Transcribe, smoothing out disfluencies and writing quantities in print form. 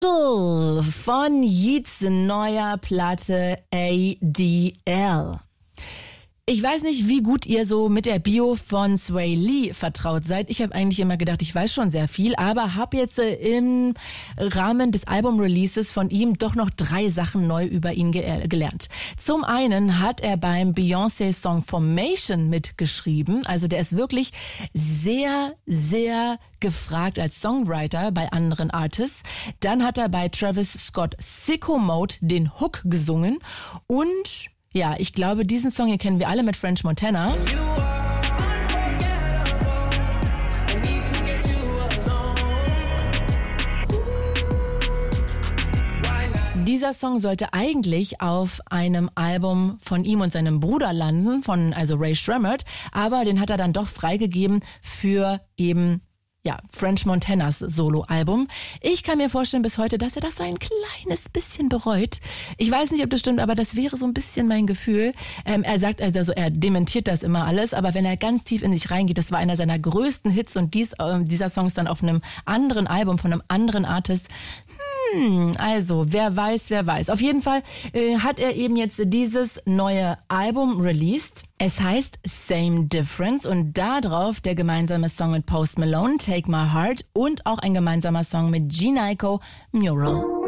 Von Yeats neuer Platte ADL. Ich weiß nicht, wie gut ihr so mit der Bio von Sway Lee vertraut seid. Ich habe eigentlich immer gedacht, ich weiß schon sehr viel, aber habe jetzt im Rahmen des Album-Releases von ihm doch noch 3 Sachen neu über ihn gelernt. Zum einen hat er beim Beyoncé-Song Formation mitgeschrieben. Also der ist wirklich sehr, sehr gefragt als Songwriter bei anderen Artists. Dann hat er bei Travis Scott Sicko Mode den Hook gesungen und ja, ich glaube, diesen Song hier kennen wir alle mit French Montana. Dieser Song sollte eigentlich auf einem Album von ihm und seinem Bruder landen, also Ray Shremmerd, aber den hat er dann doch freigegeben für eben French Montanas Solo-Album. Ich kann mir vorstellen bis heute, dass er das so ein kleines bisschen bereut. Ich weiß nicht, ob das stimmt, aber das wäre so ein bisschen mein Gefühl. Er sagt, also er dementiert das immer alles, aber wenn er ganz tief in sich reingeht, das war einer seiner größten Hits und dieser Song ist dann auf einem anderen Album von einem anderen Artist. Also, wer weiß. Auf jeden Fall hat er eben jetzt dieses neue Album released. Es heißt Same Difference und da drauf der gemeinsame Song mit Post Malone, Take My Heart und auch ein gemeinsamer Song mit G-Nyko, Mural.